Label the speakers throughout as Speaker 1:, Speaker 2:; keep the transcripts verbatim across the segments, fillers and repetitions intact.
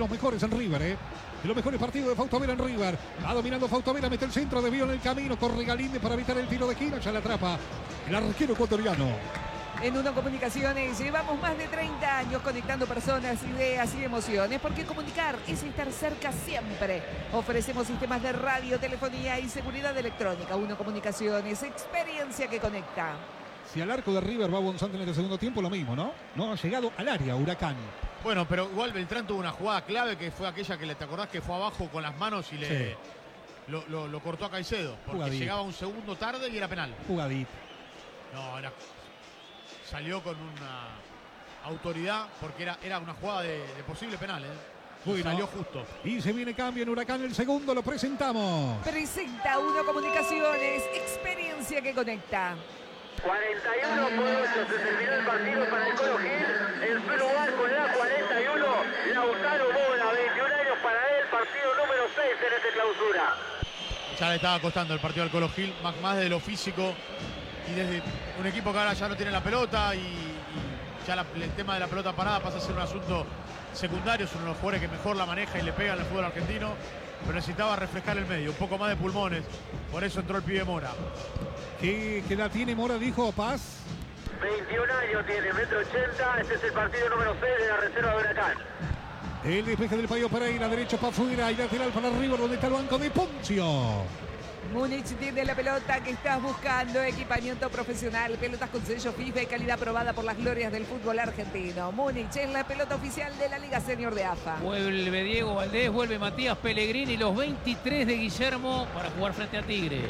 Speaker 1: los mejores en River, ¿eh? De los mejores partidos de Fausto Vera en River. Va dominando Fausto Vera, mete el centro, desvío en el camino, corre Galíndez para evitar el tiro de esquina, ya la atrapa el arquero ecuatoriano.
Speaker 2: En Uno Comunicaciones llevamos más de treinta años conectando personas, ideas y emociones, porque comunicar es estar cerca siempre. Ofrecemos sistemas de radio, telefonía y seguridad electrónica. Uno Comunicaciones, experiencia que conecta.
Speaker 1: Si al arco de River va Bonzante en este segundo tiempo, lo mismo, ¿no? No ha llegado al área, Huracán.
Speaker 3: Bueno, pero igual Beltrán tuvo una jugada clave que fue aquella que te acordás que fue abajo con las manos y le
Speaker 1: Sí.
Speaker 3: lo, lo, lo cortó a Caicedo. Porque
Speaker 1: Jugadito.
Speaker 3: llegaba un segundo tarde y era penal.
Speaker 1: Jugadito.
Speaker 3: No, era, salió con una autoridad porque era, era una jugada de, de posible penal, ¿eh?
Speaker 1: Bueno.
Speaker 3: Salió justo.
Speaker 1: Y se viene cambio en Huracán, el segundo lo presentamos.
Speaker 2: Presenta Uno Comunicaciones, experiencia que conecta.
Speaker 4: cuarenta y uno por ocho se terminó el partido para el Colo Gil. En su lugar con la cuarenta y uno, Lautaro Mora, veintiún años para él, partido número seis en esta clausura.
Speaker 3: Ya le estaba costando el partido al Colo Gil, más, más de lo físico y desde un equipo que ahora ya no tiene la pelota y, y ya la, el tema de la pelota parada pasa a ser un asunto secundario. Es uno de los jugadores que mejor la maneja y le pega al fútbol argentino, pero necesitaba refrescar el medio, un poco más de pulmones, por eso entró el pibe Mora.
Speaker 1: ¿Qué, qué edad tiene Mora, dijo Paz?
Speaker 4: veintiún años tiene, metro ochenta, este es el partido número seis de la reserva de Huracán.
Speaker 1: El despeje del Payo Pereira, derecho para afuera y lateral para River, donde está el banco de Poncio.
Speaker 2: Múnich tiene la pelota que estás buscando, equipamiento profesional, pelotas con sello FIFA y calidad aprobada por las glorias del fútbol argentino. Múnich es la pelota oficial de la Liga Senior de A F A.
Speaker 5: Vuelve Diego Valdés, vuelve Matías Pellegrini, los veintitrés de Guillermo para jugar frente a Tigre.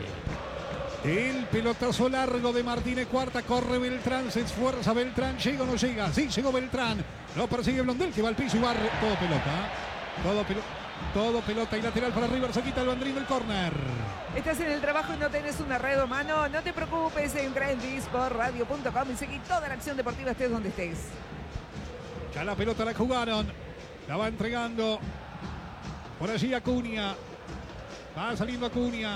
Speaker 1: El pelotazo largo de Martínez Cuarta, corre Beltrán, se esfuerza Beltrán, ¿llega o no llega? Sí, llegó Beltrán, lo persigue Blondel que va al piso y barre, todo pelota, ¿eh? todo, pelo, todo pelota y lateral para River, se quita el bandrín del córner.
Speaker 2: ¿Estás en el trabajo y no tenés una red a mano? No te preocupes, entra en disport radio punto com y seguí toda la acción deportiva estés donde estés.
Speaker 1: Ya la pelota la jugaron, la va entregando por allí Acuña, va saliendo Acuña.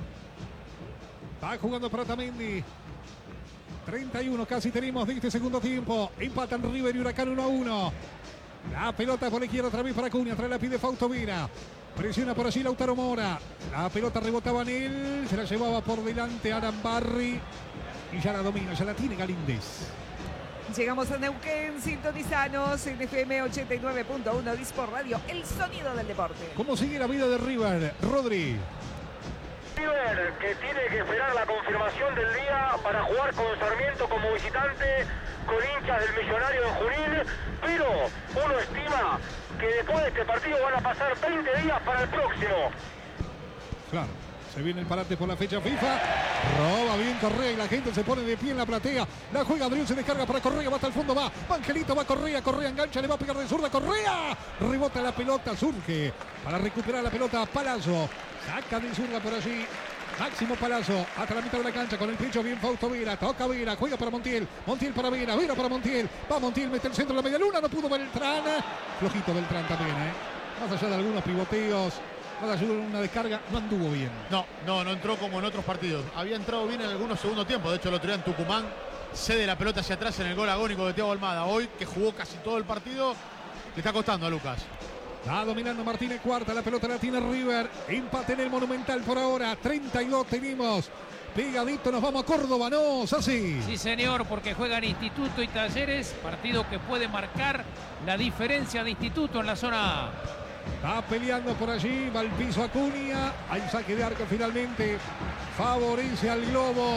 Speaker 1: Va jugando para Otamendi. treinta y uno casi tenemos de este segundo tiempo. Empatan River y Huracán uno a uno. La pelota por la izquierda otra vez para Acuña. Trae la pide Fausto Vera. Presiona por allí Lautaro Mora. La pelota rebotaba en él. Se la llevaba por delante Arambarri. Y ya la domina, ya la tiene Galíndez.
Speaker 2: Llegamos a Neuquén, sintonizanos en F M ochenta y nueve punto uno Disport Radio, el sonido del deporte.
Speaker 1: ¿Cómo sigue la vida de River, Rodri?
Speaker 4: River que tiene que esperar la confirmación del día para jugar con Sarmiento como visitante, con hinchas del Millonario de Junín, pero uno estima que después de este partido van a pasar veinte días para el próximo.
Speaker 1: Claro, se viene el parate por la fecha FIFA. Roba bien Correa y la gente se pone de pie en la platea. La juega Adrián, se descarga para Correa, va hasta el fondo, va. Angelito, va Correa, Correa engancha, le va a pegar de zurda, Correa. Rebota la pelota, surge para recuperar la pelota Palazzo. Saca de zurda por allí. Máximo Palazzo, hasta la mitad de la cancha con el pecho bien Fausto Vera, toca Vera, juega para Montiel, Montiel para Vera, Vera para Montiel, va Montiel, mete el centro de la media luna, no pudo Beltrán, flojito Beltrán también, ¿eh? Más allá de algunos pivoteos, más allá de una descarga, no anduvo bien.
Speaker 3: No, no, no entró como en otros partidos. Había entrado bien en algunos segundos tiempos. De hecho, el otro día en Tucumán cede la pelota hacia atrás en el gol agónico de Thiago Almada. Hoy, que jugó casi todo el partido, le está costando a Lucas.
Speaker 1: Va dominando Martínez Cuarta, la pelota la tiene River. Empate en el Monumental por ahora, treinta y dos tenemos. Pegadito, nos vamos a Córdoba, ¿no? Así.
Speaker 5: Sí, señor, porque juegan Instituto y Talleres, partido que puede marcar la diferencia de Instituto en la zona A.
Speaker 1: Va peleando por allí, va al piso Acuña. Hay saque de arco finalmente. Favorece al Globo.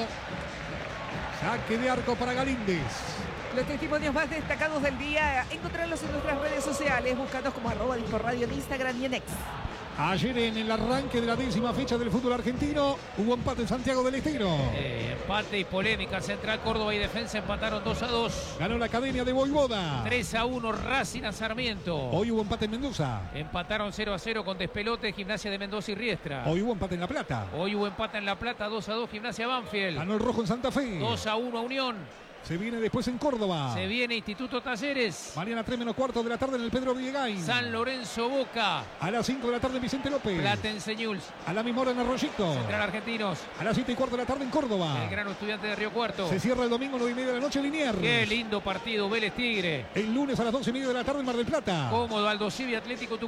Speaker 1: Saque de arco para Galíndez.
Speaker 2: Los testimonios más destacados del día, encontrarlos en nuestras redes sociales, búscanos como arroba Disport Radio en Instagram y en X.
Speaker 1: Ayer en el arranque de la décima fecha del fútbol argentino hubo empate en Santiago del Estero.
Speaker 5: Eh, empate y polémica. Central Córdoba y Defensa empataron dos a dos.
Speaker 1: Ganó la Academia de Voivoda.
Speaker 5: tres a uno Racing a Sarmiento.
Speaker 1: Hoy hubo empate en Mendoza.
Speaker 5: Empataron cero a cero con Despelote, Gimnasia de Mendoza y Riestra.
Speaker 1: Hoy hubo empate en La Plata.
Speaker 5: Hoy hubo empate en La Plata, dos a dos Gimnasia Banfield.
Speaker 1: Ganó el Rojo en Santa Fe.
Speaker 5: dos a uno Unión.
Speaker 1: Se viene después en Córdoba.
Speaker 5: Se viene Instituto Talleres.
Speaker 1: Mañana tres menos cuarto de la tarde en el Pedro Villegain.
Speaker 5: San Lorenzo Boca.
Speaker 1: A las cinco de la tarde en Vicente López.
Speaker 5: Platense Newell's.
Speaker 1: A la misma hora en Arroyito.
Speaker 5: Central Argentinos.
Speaker 1: A las siete y cuarto de la tarde en Córdoba.
Speaker 5: El Gran Estudiante de Río Cuarto.
Speaker 1: Se cierra el domingo nueve y media de la noche Liniers.
Speaker 5: Qué lindo partido, Vélez Tigre.
Speaker 1: El lunes a las doce y media de la tarde en Mar del Plata.
Speaker 5: Cómodo, Aldo Civi Atlético Tucumán.